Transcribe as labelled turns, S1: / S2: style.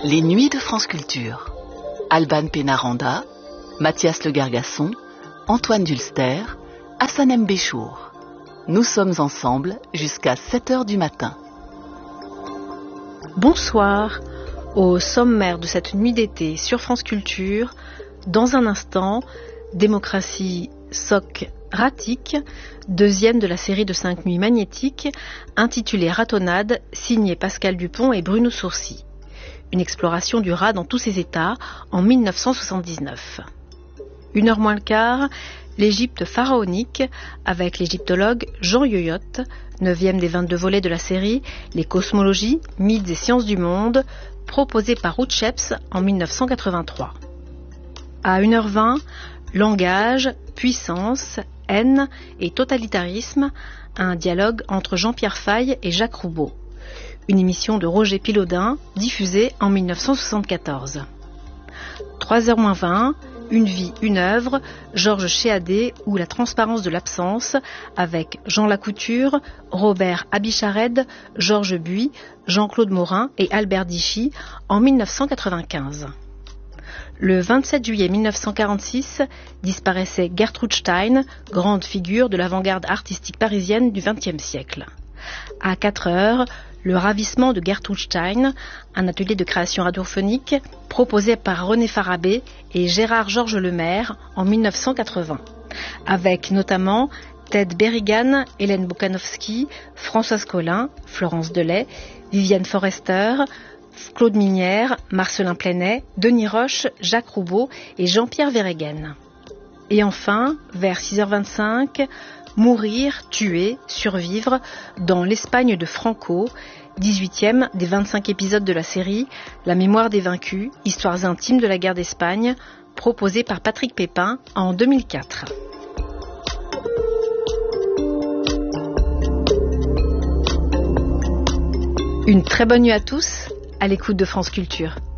S1: Les Nuits de France Culture. Alban Pénaranda, Mathias Le Gargasson, Antoine Dulster, Hassan M. Béchour. Nous sommes ensemble jusqu'à 7h du matin.
S2: Bonsoir. Au sommaire de cette nuit d'été sur France Culture, dans un instant, Démocratie Socratique, deuxième de la série de 5 nuits magnétiques, intitulée Ratonnade, signée Pascal Dupont et Bruno Sourcy. Une exploration du rat dans tous ses états en 1979. 1h moins le quart, l'Égypte pharaonique, avec l'égyptologue Jean Yoyotte, 9e des 22 volets de la série Les cosmologies, mythes et sciences du monde, proposé par Ruth Sheps en 1983. À 1h20, langage, puissance, haine et totalitarisme, un dialogue entre Jean-Pierre Faye et Jacques Roubaud. Une émission de Roger Pilaudin, diffusée en 1974. 3h20, Une vie, une œuvre, Georges Chéadé ou La transparence de l'absence, avec Jean Lacouture, Robert Abichared, Georges Buis, Jean-Claude Morin et Albert Dichy, en 1995. Le 27 juillet 1946, disparaissait Gertrude Stein, grande figure de l'avant-garde artistique parisienne du XXe siècle. À 4h, Le ravissement de Gertrude Stein, un atelier de création radiophonique proposé par René Farabé et Gérard-Georges Lemaire en 1980, avec notamment Ted Berrigan, Hélène Bokanovski, Françoise Collin, Florence Delay, Viviane Forester, Claude Minière, Marcelin Plenet, Denis Roche, Jacques Roubaud et Jean-Pierre Verhegen. Et enfin, vers 6h25, Mourir, tuer, survivre dans l'Espagne de Franco, 18e des 25 épisodes de la série La mémoire des vaincus, histoires intimes de la guerre d'Espagne, proposé par Patrick Pépin en 2004. Une très bonne nuit à tous, à l'écoute de France Culture.